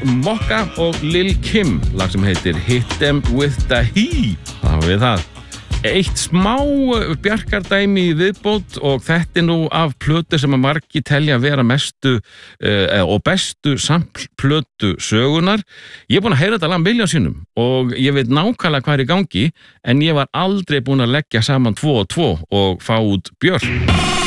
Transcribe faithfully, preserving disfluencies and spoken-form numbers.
Mokka og Lil Kim, lag sem heitir Hit Them With The He. Það var við það. Eitt smá bjarkardæmi í viðbót og þetta er nú af plötu sem að margi telja að vera mestu uh, og bestu samplötu sögunar. Ég er búin að heyra þetta lag miljón sinnum og ég veit nákvæmlega hvað er í gangi en ég var aldrei búin að leggja saman tvo og tvo og fá út Björk.